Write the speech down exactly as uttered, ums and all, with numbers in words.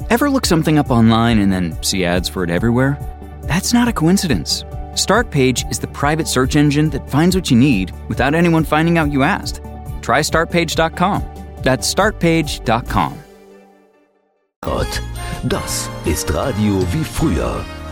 Ever look something up online and then see ads for it everywhere? That's not a coincidence. Startpage is the private search engine that finds what you need without anyone finding out you asked. Try startpage dot com. That's startpage dot com. Das ist Radio wie früher.